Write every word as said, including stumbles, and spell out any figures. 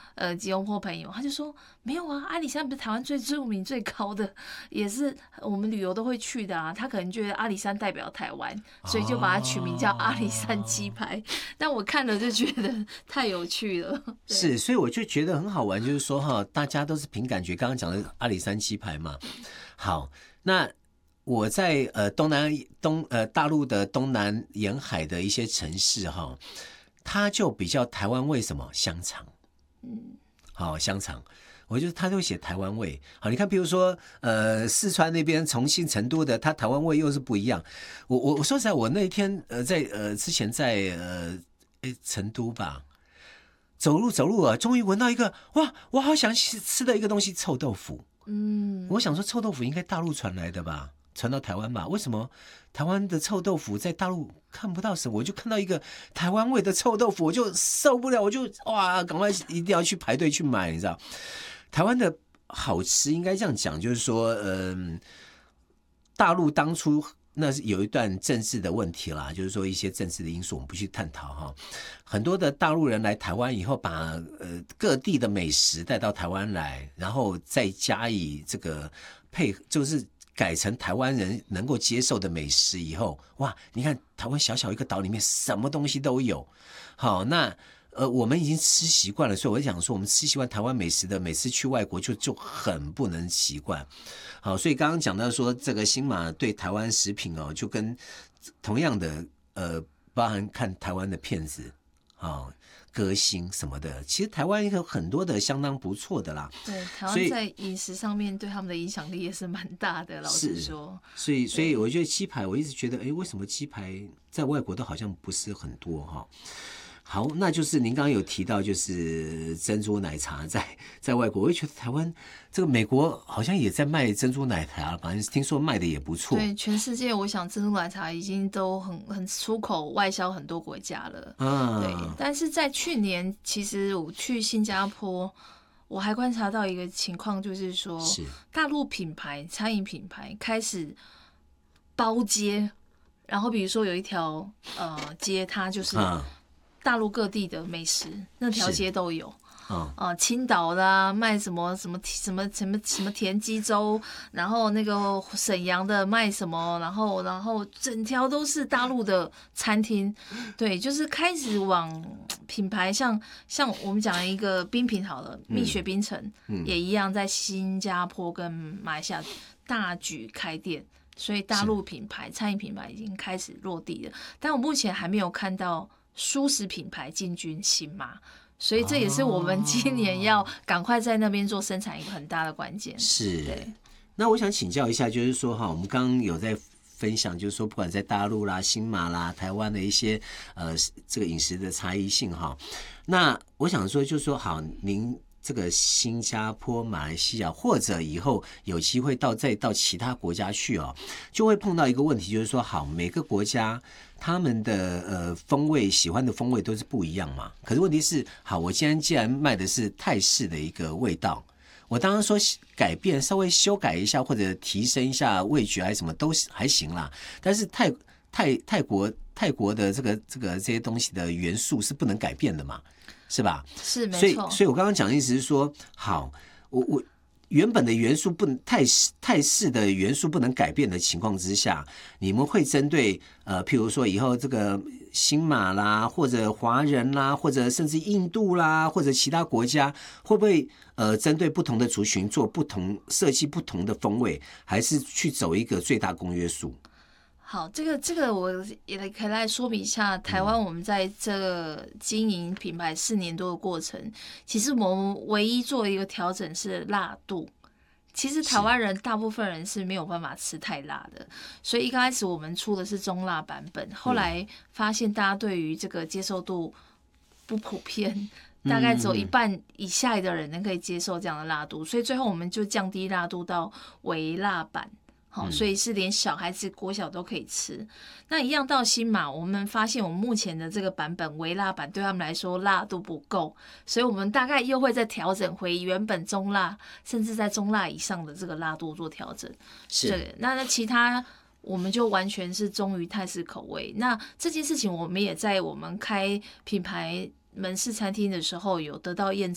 呃吉隆坡朋友，他就说没有啊，阿里山不是台湾最著名最高的，也是我们旅游都会去的啊。他可能觉得阿里山代表台湾，所以就把它取名叫阿里山鸡排。哦、但我看了就觉得太有趣了。 是，所以我就觉得很好玩，就是说哈，大家都是凭感觉。刚刚讲的阿里山鸡排嘛，好，那。我在呃东南东呃大陆的东南沿海的一些城市哈，它就比较台湾味什么香肠，嗯，好香肠，我觉得它都写台湾味。好，你看，比如说呃四川那边重庆、成都的，它台湾味又是不一样。我我我说实在，我那一天呃在呃之前在呃诶成都吧，走路走路啊，终于闻到一个哇，我好想吃的一个东西，臭豆腐。嗯，我想说臭豆腐应该大陆传来的吧。传到台湾吧？为什么台湾的臭豆腐在大陆看不到什么？我就看到一个台湾味的臭豆腐，我就受不了，我就哇，赶快一定要去排队去买，你知道？台湾的好吃应该这样讲，就是说，嗯、呃，大陆当初那是有一段政治的问题啦，就是说一些政治的因素，我们不去探讨哈。很多的大陆人来台湾以后，把呃各地的美食带到台湾来，然后再加以这个配，就是。改成台湾人能够接受的美食以后，哇！你看台湾小小一个岛里面什么东西都有。好，那呃我们已经吃习惯了，所以我想说，我们吃习惯台湾美食的，每次去外国就就很不能习惯。好，所以刚刚讲到说这个新马对台湾食品哦，就跟同样的呃，包含看台湾的片子，好。歌星什么的，其实台湾有很多的相当不错的啦。 对，台湾在饮食上面对他们的影响力也是蛮大的，老实说。 所以，所以我觉得鸡排，我一直觉得，哎，为什么鸡排在外国都好像不是很多哈？好，那就是您刚刚有提到，就是珍珠奶茶在在外国，我也觉得台湾这个美国好像也在卖珍珠奶茶，反正听说卖的也不错。 对，全世界我想珍珠奶茶已经都很很出口外销很多国家了。啊，对。但是在去年，其实我去新加坡，我还观察到一个情况，就是说，是大陆品牌餐饮品牌开始包街，然后比如说有一条呃街，它就是。啊大陆各地的美食，那条街都有。啊、呃，青岛的卖什么什么什么什么什么田鸡粥，然后那个沈阳的卖什么，然后然后整条都是大陆的餐厅。对，就是开始往品牌像像我们讲一个冰品好了，蜜雪冰城、嗯、也一样，在新加坡跟马来西亚大举开店。所以大陆品牌餐饮品牌已经开始落地了，但我目前还没有看到蔬食品牌进军新马，所以这也是我们今年要赶快在那边做生产一个很大的关键。 是，对。那我想请教一下，就是说哈，我们刚刚有在分享，就是说不管在大陆啦、新马啦、台湾的一些呃这个饮食的差异性哈。那我想说，就是说好，您这个新加坡、马来西亚，或者以后有机会到再到其他国家去哦，就会碰到一个问题，就是说好，每个国家他们的呃风味喜欢的风味都是不一样嘛。可是问题是，好，我今天既然卖的是泰式的一个味道，我当然说改变稍微修改一下或者提升一下味觉还是什么都还行啦。但是泰泰泰国泰国的这个这个这些东西的元素是不能改变的嘛。是吧？ 是没错。 所以，所以我刚刚讲的意思是说，好，我我原本的元素不能泰式泰式的元素不能改变的情况之下，你们会针对呃，譬如说以后这个新马啦，或者华人啦，或者甚至印度啦，或者其他国家，会不会呃针对不同的族群做不同设计不同的风味，还是去走一个最大公约数？ 好，这个这个我也可以来说明一下。台湾我们在这个经营品牌四年多的过程，其实我们唯一做一个调整是辣度。其实台湾人大部分人是没有办法吃太辣的，所以一开始我们出的是中辣版本，后来发现大家对于这个接受度不普遍，大概只有一半以下的人能可以接受这样的辣度，所以最后我们就降低辣度到微辣版。好，所以是连小孩子国小都可以吃。那一样到新马，我们发现我们目前的这个版本微辣版对他们来说辣度不够，所以我们大概又会再调整回原本中辣，甚至在中辣以上的这个辣度做调整。 是， 对，那那其他我们就完全是忠于泰式口味。那这件事情我们也在我们开品牌门市餐厅的时候有得到验